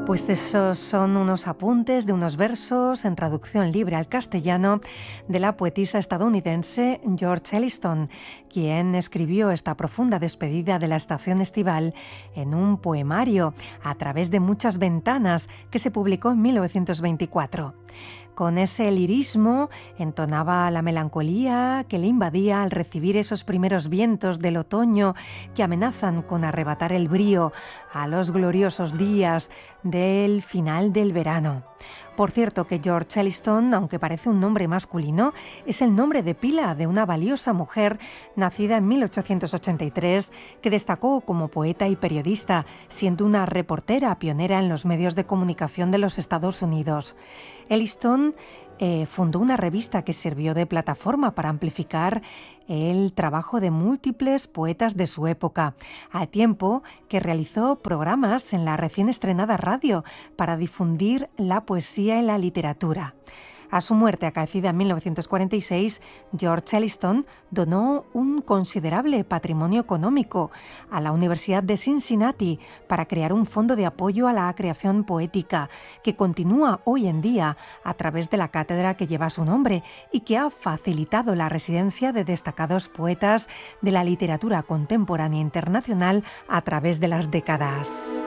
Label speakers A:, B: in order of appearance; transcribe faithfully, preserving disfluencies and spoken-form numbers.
A: Pues esos son unos apuntes de unos versos en traducción libre al castellano de la poetisa estadounidense George Elliston, quien escribió esta profunda despedida de la estación estival en un poemario a través de muchas ventanas que se publicó en mil novecientos veinticuatro. Con ese lirismo entonaba la melancolía que le invadía al recibir esos primeros vientos del otoño que amenazan con arrebatar el brío a los gloriosos días del final del verano. Por cierto que George Elliston, aunque parece un nombre masculino, es el nombre de pila de una valiosa mujer nacida en mil ochocientos ochenta y tres que destacó como poeta y periodista, siendo una reportera pionera en los medios de comunicación de los Estados Unidos. Elliston eh, fundó una revista que sirvió de plataforma para amplificar el trabajo de múltiples poetas de su época, al tiempo que realizó programas en la recién estrenada radio para difundir la poesía y la literatura. A su muerte, acaecida en mil novecientos cuarenta y seis, George Elliston donó un considerable patrimonio económico a la Universidad de Cincinnati para crear un fondo de apoyo a la creación poética que continúa hoy en día a través de la cátedra que lleva su nombre y que ha facilitado la residencia de destacados poetas de la literatura contemporánea internacional a través de las décadas.